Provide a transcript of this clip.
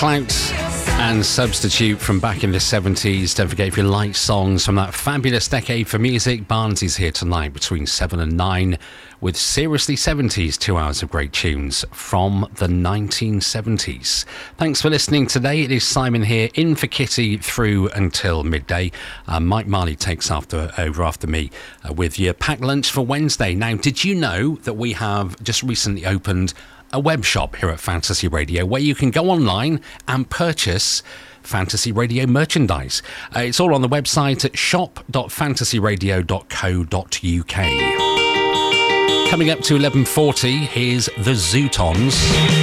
Clout and Substitute from back in the 70s. Don't forget, if you like songs from that fabulous decade for music, Barnes is here tonight between 7 and 9 with Seriously 70s, 2 hours of great tunes from the 1970s. Thanks for listening today. It is Simon here, in for Kitty through until midday. Mike Marley takes over after me with your packed lunch for Wednesday. Now, did you know that we have just recently opened a web shop here at Fantasy Radio where you can go online and purchase Fantasy Radio merchandise? It's all on the website at shop.fantasyradio.co.uk. Coming up to 11:40, here's the Zootons.